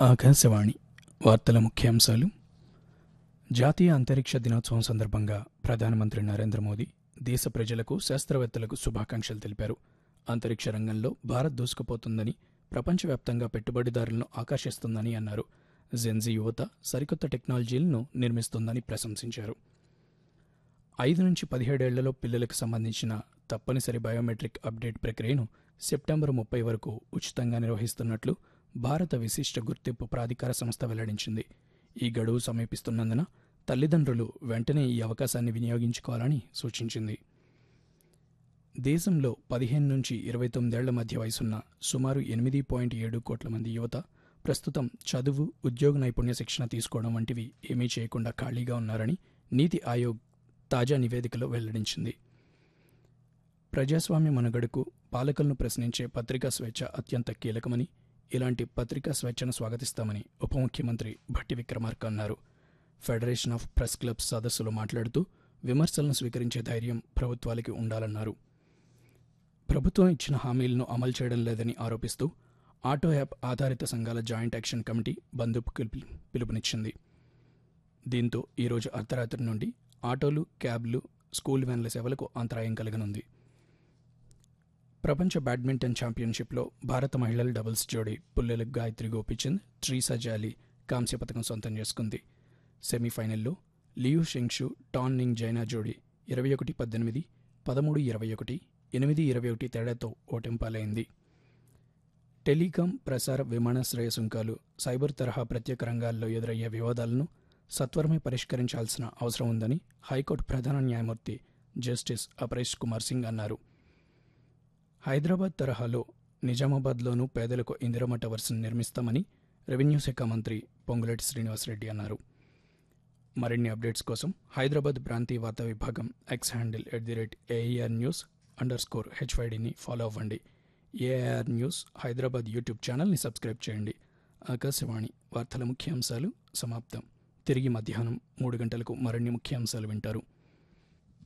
ఆకాశవాణి వార్తల ముఖ్యాంశాలు. జాతీయ అంతరిక్ష దినోత్సవం సందర్భంగా ప్రధానమంత్రి నరేంద్ర మోదీ దేశ ప్రజలకు, శాస్త్రవేత్తలకు శుభాకాంక్షలు తెలిపారు. అంతరిక్ష రంగంలో భారత్ దూసుకుపోతుందని, ప్రపంచవ్యాప్తంగా పెట్టుబడిదారులను ఆకర్షిస్తుందని అన్నారు. జెన్జీ యువత సరికొత్త టెక్నాలజీలను నిర్మిస్తుందని ప్రశంసించారు. 5-17 ఏళ్లలో పిల్లలకు సంబంధించిన తప్పనిసరి బయోమెట్రిక్ అప్డేట్ ప్రక్రియను సెప్టెంబర్ 30 వరకు ఉచితంగా నిర్వహిస్తున్నట్లు భారత విశిష్ట గుర్తింపు ప్రాధికార సంస్థ వెల్లడించింది. ఈ గడువు సమీపిస్తున్నందున తల్లిదండ్రులు వెంటనే ఈ అవకాశాన్ని వినియోగించుకోవాలని సూచించింది. దేశంలో 15-29 ఏళ్ల మధ్య వయసున్న సుమారు 8.7 కోట్ల మంది యువత ప్రస్తుతం చదువు, ఉద్యోగ నైపుణ్య శిక్షణ తీసుకోవడం వంటివి ఏమీ చేయకుండా ఖాళీగా ఉన్నారని నీతి ఆయోగ్ తాజా నివేదికలో వెల్లడించింది. ప్రజాస్వామ్య మనుగడకు పాలకులను ప్రశ్నించే పత్రికా స్వేచ్ఛ అత్యంత కీలకమని, ఇలాంటి పత్రికా స్వేచ్ఛను స్వాగతిస్తామని ఉప ముఖ్యమంత్రి భట్టి విక్రమార్క అన్నారు. ఫెడరేషన్ ఆఫ్ ప్రెస్ క్లబ్స్ సదస్సులో మాట్లాడుతూ విమర్శలను స్వీకరించే ధైర్యం ప్రభుత్వాలకి ఉండాలన్నారు. ప్రభుత్వం ఇచ్చిన హామీలను అమలు చేయడం లేదని ఆరోపిస్తూ ఆటో యాప్ ఆధారిత సంఘాల జాయింట్ యాక్షన్ కమిటీ బంద్కు పిలుపునిచ్చింది. దీంతో ఈరోజు అర్ధరాత్రి నుండి ఆటోలు, క్యాబ్లు, స్కూల్ వ్యాన్ల సేవలకు అంతరాయం కలగనుంది. ప్రపంచ బ్యాడ్మింటన్ ఛాంపియన్షిప్లో భారత మహిళల డబుల్స్ జోడీ పుల్లెల గాయత్రి గోపీచంద్, ట్రీసా జాలీ కాంస్య పథకం సొంతం చేసుకుంది. సెమీఫైనల్లో లియూ షెంగ్షు, టాన్ నింగ్ జైనా జోడీ 21-18, 13-21, 8-21 తేడాతో ఓటమిపాలైంది. టెలికాం, ప్రసార, విమానాశ్రయ సుంకాలు, సైబర్ తరహా ప్రత్యేక రంగాల్లో ఎదురయ్యే వివాదాలను సత్వరమే పరిష్కరించాల్సిన అవసరం ఉందని హైకోర్టు ప్రధాన న్యాయమూర్తి జస్టిస్ అపరేష్ కుమార్ సింగ్ అన్నారు. హైదరాబాద్ తరహాలో నిజామాబాద్లోనూ పేదలకు ఇందిరమ్మ టవర్స్ను నిర్మిస్తామని రెవెన్యూ శాఖ మంత్రి పొంగులేటి శ్రీనివాసరెడ్డి అన్నారు. మరిన్ని అప్డేట్స్ కోసం హైదరాబాద్ ప్రాంతీయ వార్తా విభాగం ఎక్స్ హ్యాండిల్ @AIR_News_HYDని ఫాలో అవ్వండి. AIR న్యూస్ హైదరాబాద్ యూట్యూబ్ ఛానల్ని సబ్స్క్రైబ్ చేయండి. ఆకాశవాణి వార్తల ముఖ్యాంశాలు సమాప్తం. తిరిగి మధ్యాహ్నం 3 గంటలకు మరిన్ని ముఖ్యాంశాలు వింటారు.